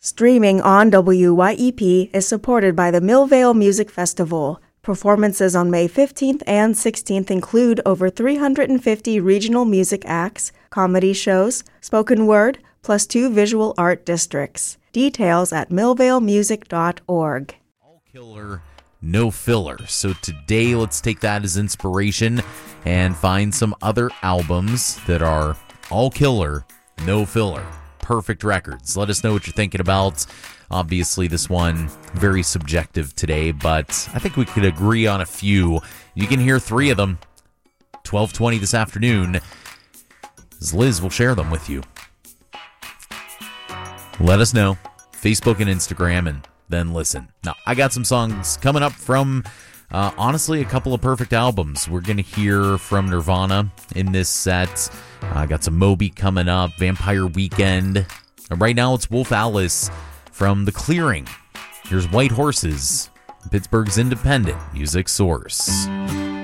Streaming on WYEP is supported by the Millvale Music Festival. Performances on May 15th and 16th include over 350 regional music acts, comedy shows, spoken word, plus 2 visual art districts. Details at millvalemusic.org. All killer, no filler. So today, let's take that as inspiration and find some other albums that are all killer, no filler. Perfect records. Let us know what you're thinking about. Obviously, this one, very subjective today, but I think we could agree on a few. You can hear 3 of them, 12:20 this afternoon, as Liz will share them with you. Let us know, Facebook and Instagram, and then listen. Now, I got some songs coming up from, honestly, a couple of perfect albums. We're going to hear from Nirvana in this set. I got some Moby coming up, Vampire Weekend. And right now, it's Wolf Alice from The Clearing. Here's White Horses, Pittsburgh's independent music source.